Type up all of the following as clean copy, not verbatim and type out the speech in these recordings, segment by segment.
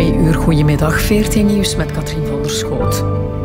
2 uur, goedemiddag. VRT Nieuws met Katrien van der Schoot.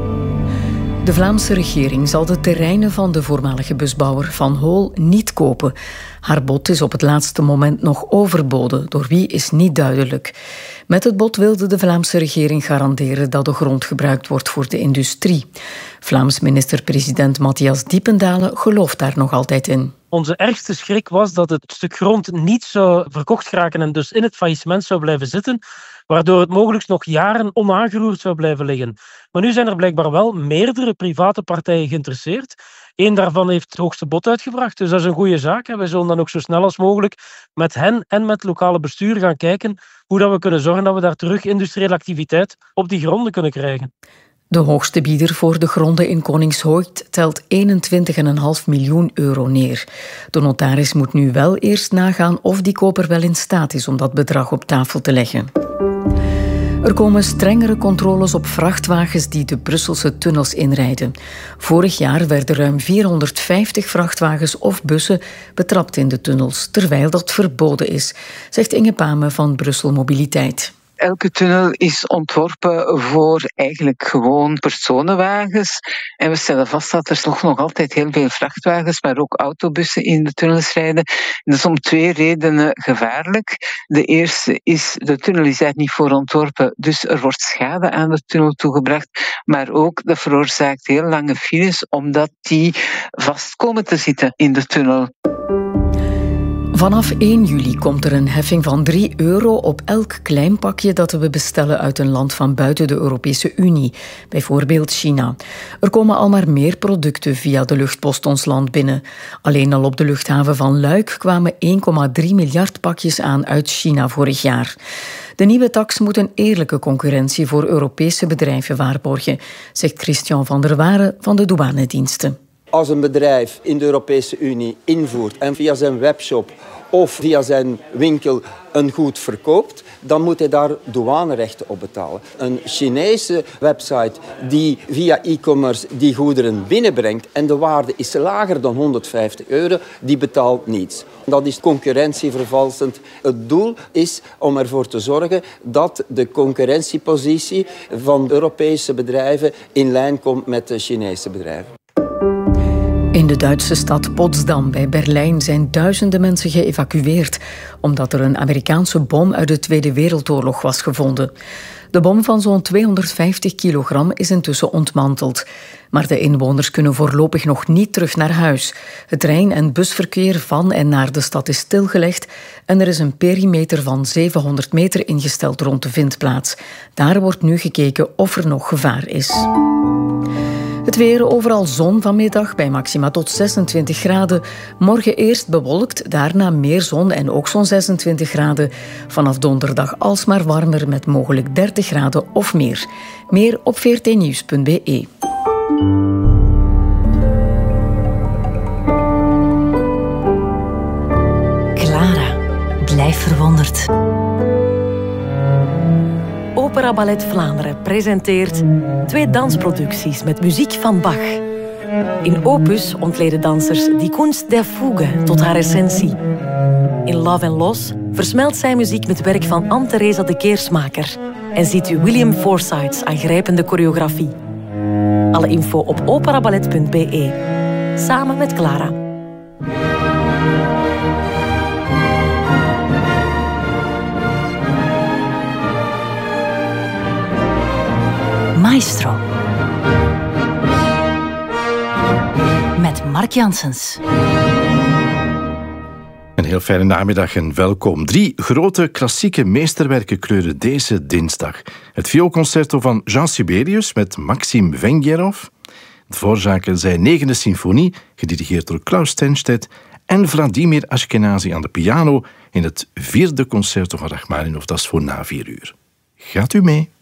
De Vlaamse regering zal de terreinen van de voormalige busbouwer Van Hool niet kopen. Haar bod is op het laatste moment nog overboden. Door wie is niet duidelijk. Met het bod wilde de Vlaamse regering garanderen dat de grond gebruikt wordt voor de industrie. Vlaams minister-president Matthias Diependalen gelooft daar nog altijd in. Onze ergste schrik was dat het stuk grond niet zou verkocht geraken en dus in het faillissement zou blijven zitten, waardoor het mogelijk nog jaren onaangeroerd zou blijven liggen. Maar nu zijn er blijkbaar wel meerdere private partijen geïnteresseerd. Eén daarvan heeft het hoogste bod uitgebracht, dus dat is een goede zaak. Wij zullen dan ook zo snel als mogelijk met hen en met het lokale bestuur gaan kijken hoe dat we kunnen zorgen dat we daar terug industriële activiteit op die gronden kunnen krijgen. De hoogste bieder voor de gronden in Koningshoogt telt 21,5 miljoen euro neer. De notaris moet nu wel eerst nagaan of die koper wel in staat is om dat bedrag op tafel te leggen. Er komen strengere controles op vrachtwagens die de Brusselse tunnels inrijden. Vorig jaar werden ruim 450 vrachtwagens of bussen betrapt in de tunnels, terwijl dat verboden is, zegt Inge Pame van Brussel Mobiliteit. Elke tunnel is ontworpen voor eigenlijk gewoon personenwagens. En we stellen vast dat er nog altijd heel veel vrachtwagens, maar ook autobussen in de tunnels rijden. Dat is om 2 redenen gevaarlijk. De eerste is, de tunnel is daar niet voor ontworpen, dus er wordt schade aan de tunnel toegebracht. Maar ook, dat veroorzaakt heel lange files, omdat die vast komen te zitten in de tunnel. Vanaf 1 juli komt er een heffing van 3 euro op elk klein pakje dat we bestellen uit een land van buiten de Europese Unie, bijvoorbeeld China. Er komen al maar meer producten via de luchtpost ons land binnen. Alleen al op de luchthaven van Luik kwamen 1,3 miljard pakjes aan uit China vorig jaar. De nieuwe tax moet een eerlijke concurrentie voor Europese bedrijven waarborgen, zegt Christian van der Waren van de douanediensten. Als een bedrijf in de Europese Unie invoert en via zijn webshop of via zijn winkel een goed verkoopt, dan moet hij daar douanerechten op betalen. Een Chinese website die via e-commerce die goederen binnenbrengt en de waarde is lager dan 150 euro, die betaalt niets. Dat is concurrentievervalsend. Het doel is om ervoor te zorgen dat de concurrentiepositie van Europese bedrijven in lijn komt met de Chinese bedrijven. In de Duitse stad Potsdam bij Berlijn zijn duizenden mensen geëvacueerd omdat er een Amerikaanse bom uit de Tweede Wereldoorlog was gevonden. De bom van zo'n 250 kilogram is intussen ontmanteld. Maar de inwoners kunnen voorlopig nog niet terug naar huis. Het trein- en busverkeer van en naar de stad is stilgelegd en er is een perimeter van 700 meter ingesteld rond de vindplaats. Daar wordt nu gekeken of er nog gevaar is. Het weer, overal zon vanmiddag, bij maxima tot 26 graden. Morgen eerst bewolkt, daarna meer zon en ook zo'n 26 graden. Vanaf donderdag alsmaar warmer met mogelijk 30 graden of meer. Meer op vrtnieuws.be. Clara, blijf verwonderd. Opera Ballet Vlaanderen presenteert 2 dansproducties met muziek van Bach. In Opus ontleden dansers die kunst der fuge tot haar essentie. In Love and Loss versmelt zij muziek met werk van Anne-Theresa de Keersmaker en ziet u William Forsythe's aangrijpende choreografie. Alle info op operaballet.be. Samen met Clara. Maestro. Met Mark Janssens. Een heel fijne namiddag en welkom. 3 grote klassieke meesterwerken kleuren deze dinsdag. Het vioolconcerto van Jean Sibelius met Maxim Vengerov. De Dvořák zijn 9e symfonie, gedirigeerd door Klaus Stenstedt. En Vladimir Ashkenazi aan de piano in het 4e concerto van Rachmaninov. Dat is voor na 4 uur. Gaat u mee?